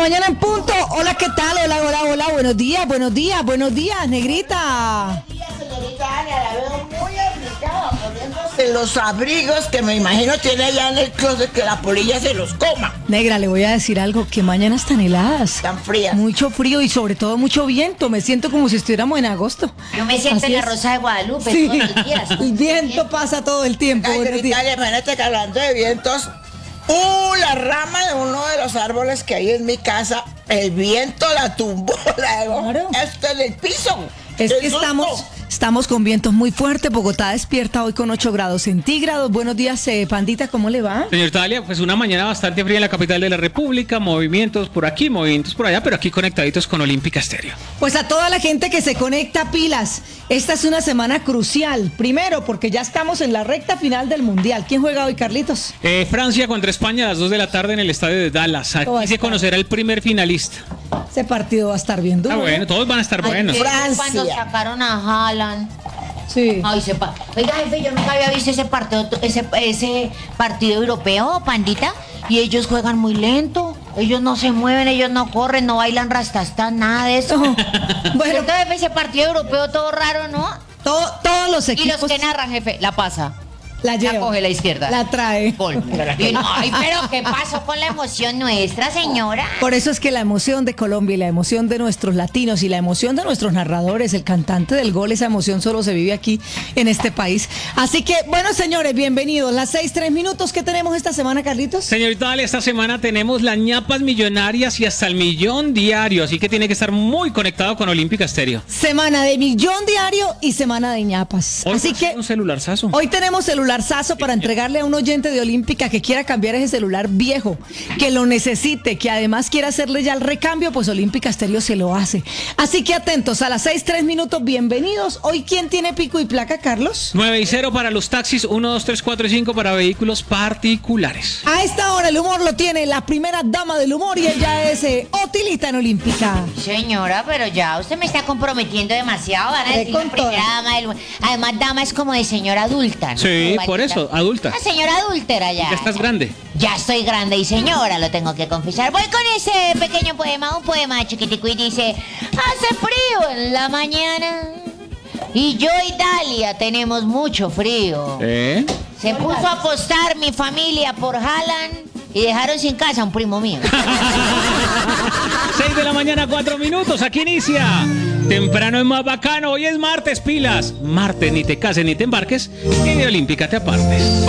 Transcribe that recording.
mañana en punto. Hola, ¿qué tal? Hola. Buenos días, negrita. Señorita Ana, la veo muy aplicada poniéndose los abrigos que me imagino tiene allá en el closet que la polilla se los coma. Negra, le voy a decir algo, que mañanas tan heladas. Tan frías. Mucho frío y sobre todo mucho viento. Me siento como si estuviéramos en agosto. Yo me siento Así en la es. Rosa de Guadalupe Sí. todos los días. El viento pasa todo el tiempo. Ay, Buenos señorita días. Ana, imagínate que hablando de vientos, la rama de uno de los árboles que hay en mi casa, el viento la tumbó, la dejó Claro. hasta en el piso. Es ¡Qué que susto! estamos con vientos muy fuertes. Bogotá despierta hoy con 8 grados centígrados. Buenos días, Pandita, ¿cómo le va? Señor Dalia, pues una mañana bastante fría en la capital de la República, movimientos por aquí, movimientos por allá, pero aquí conectaditos con Olímpica Estéreo. Pues a toda la gente que se conecta, pilas. Esta es una semana crucial. Primero, porque ya estamos en la recta final del Mundial. ¿Quién juega hoy, Carlitos? Francia contra España a las 2 de la tarde en el estadio de Dallas. ¿Cómo va a Aquí se estar? conocerá el primer finalista. Ese partido va a estar bien duro. Ah, bueno, todos van a estar buenos. Francia. Cuando sacaron a Haaland. Sí. Ay, oiga, jefe, yo nunca había visto ese partido europeo, Pandita. Y ellos juegan muy lento. Ellos no se mueven, ellos no corren, no bailan rastastas, nada de eso. Bueno, ¿Cierto, jefe? Ese partido europeo todo raro, ¿no? todos los Y equipos los que narran, jefe, la pasa. la llevan. La coge la izquierda. La trae. Gol. Y no, ay, pero ¿qué pasó con la emoción nuestra, señora? Por eso es que la emoción de Colombia y la emoción de nuestros latinos y la emoción de nuestros narradores, el cantante del gol, esa emoción solo se vive aquí en este país. Así que, bueno, señores, bienvenidos. Las 6:03. ¿Qué tenemos esta semana, Carlitos? Señorita Dalia, esta semana tenemos las ñapas millonarias y hasta el millón diario, así que tiene que estar muy conectado con Olímpica Estéreo. Semana de millón diario y semana de ñapas. Hoy Así va a ser que un celularzazo. hoy tenemos celularzazo para entregarle a un oyente de Olímpica que quiera cambiar ese celular viejo, que lo necesite, que además quiera hacerle ya el recambio, pues Olímpica Estéreo se lo hace. Así que atentos, a las 6:03, bienvenidos. Hoy, ¿quién tiene pico y placa, Carlos? 9 y 0 para los taxis, 1, 2, 3, 4 y 5 para vehículos particulares. A esta hora el humor lo tiene la primera dama del humor y ella es Otilita en Olímpica. Señora, pero ya usted me está comprometiendo demasiado. Van a decir Con la primera toda. dama del... Además, dama es como de señora adulta, ¿no? Sí, Como por eso, adulta. La señora adúltera ya. Ya estás grande. Ya estoy grande y señora, lo tengo que confesar. Voy con ese pequeño poema, un poema chiquitico y dice: hace frío en la mañana y yo y Dalia tenemos mucho frío. Se puso a apostar mi familia por Haaland y dejaron sin casa a un primo mío. 6 de la mañana, 4 minutos. Aquí inicia. Temprano es más bacano. Hoy es martes, pilas. Martes, ni te cases ni te embarques. Y de Olímpica te apartes.